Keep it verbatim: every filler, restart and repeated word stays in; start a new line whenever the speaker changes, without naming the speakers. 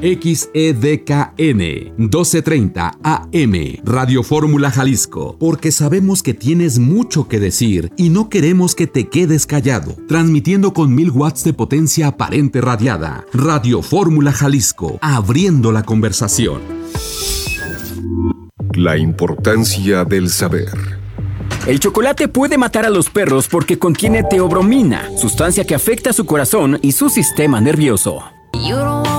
X E D K N doce treinta A M, Radio Fórmula Jalisco, porque sabemos que tienes mucho que decir y no queremos que te quedes callado. Transmitiendo con mil watts de potencia aparente radiada. Radio Fórmula Jalisco, abriendo la conversación.
La importancia del saber.
El chocolate puede matar a los perros porque contiene teobromina, sustancia que afecta su corazón y su sistema nervioso.